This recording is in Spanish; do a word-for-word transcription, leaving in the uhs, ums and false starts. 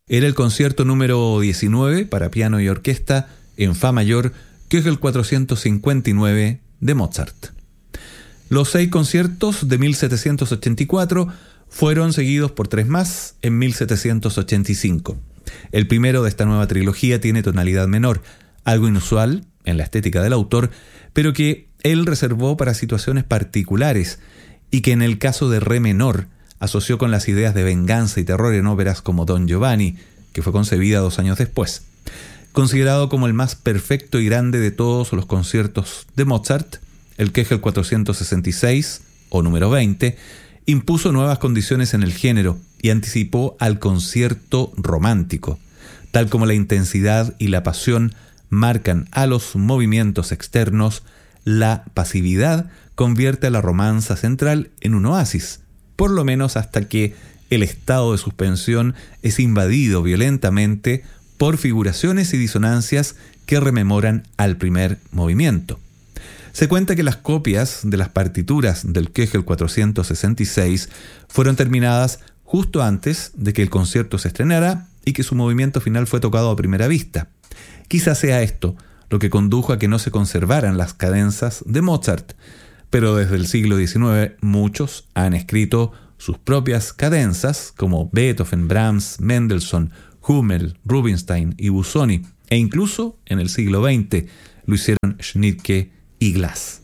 era el concierto número diecinueve para piano y orquesta en fa mayor, que es el cuatrocientos cincuenta y nueve de Mozart. Los seis conciertos de mil setecientos ochenta y cuatro fueron seguidos por tres más en mil setecientos ochenta y cinco. El primero de esta nueva trilogía tiene tonalidad menor, algo inusual en la estética del autor, pero que él reservó para situaciones particulares y que en el caso de re menor asoció con las ideas de venganza y terror en óperas como Don Giovanni, que fue concebida dos años después. Considerado como el más perfecto y grande de todos los conciertos de Mozart, el Kegel cuatrocientos sesenta y seis, o número veinte, impuso nuevas condiciones en el género y anticipó al concierto romántico, tal como la intensidad y la pasión marcan a los movimientos externos, la pasividad convierte a la romanza central en un oasis, por lo menos hasta que el estado de suspensión es invadido violentamente por figuraciones y disonancias que rememoran al primer movimiento. Se cuenta que las copias de las partituras del Kegel cuatrocientos sesenta y seis fueron terminadas justo antes de que el concierto se estrenara y que su movimiento final fue tocado a primera vista. Quizás sea esto lo que condujo a que no se conservaran las cadenzas de Mozart, pero desde el siglo diecinueve muchos han escrito sus propias cadenzas, como Beethoven, Brahms, Mendelssohn, Hummel, Rubinstein y Busoni, e incluso en el siglo veinte lo hicieron Schnittke y Glass.